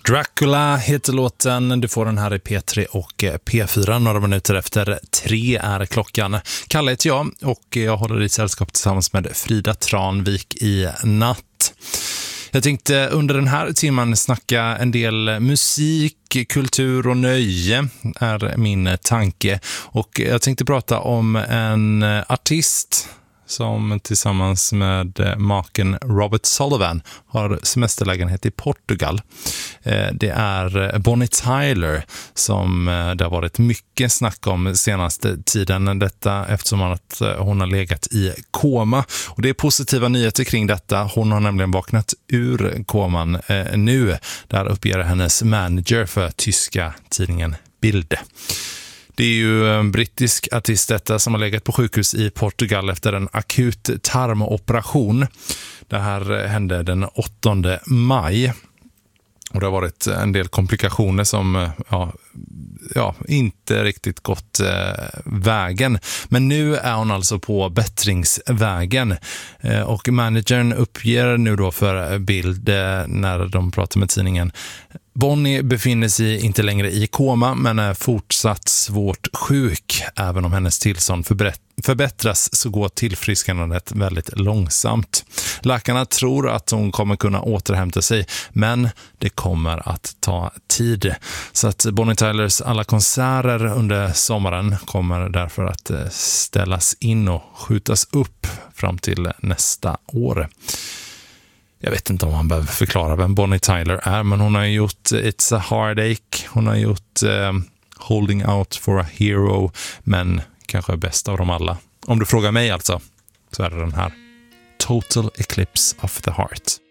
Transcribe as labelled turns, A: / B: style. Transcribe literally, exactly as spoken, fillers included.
A: Dracula heter låten, du får den här i P tre och P fyra, några minuter efter tre är klockan. Kalle heter jag och jag håller i sällskap tillsammans med Frida Tranvik i natt. Jag tänkte under den här timmen snacka en del musik, kultur och nöje är min tanke. Och jag tänkte prata om en artist som tillsammans med maken Robert Sullivan har semesterlägenhet i Portugal. Det är Bonnie Tyler som det har varit mycket snack om senaste tiden. Detta eftersom att hon har legat i koma. Och det är positiva nyheter kring detta. Hon har nämligen vaknat ur koman nu. Där uppger hennes manager för tyska tidningen Bild. Det är ju en brittisk artist detta som har legat på sjukhus i Portugal efter en akut tarmoperation. Det här hände den åttonde maj. Och det har varit en del komplikationer som ja, ja, inte riktigt gått eh, vägen. Men nu är hon alltså på bättringsvägen. Eh, och managern uppger nu då för Bild eh, när de pratar med tidningen: Bonnie befinner sig inte längre i koma men är fortsatt svårt sjuk. Även om hennes tillstånd förbättras så går tillfrisknandet väldigt långsamt. Läkarna tror att hon kommer kunna återhämta sig, men det kommer att ta tid. Så att Bonnie Tylers alla konserter under sommaren kommer därför att ställas in och skjutas upp fram till nästa år. Jag vet inte om man behöver förklara vem Bonnie Tyler är, men hon har gjort It's a Heartache, hon har gjort eh, Holding Out for a Hero, men kanske bäst av dem alla. Om du frågar mig alltså, så är det den här Total Eclipse of the Heart.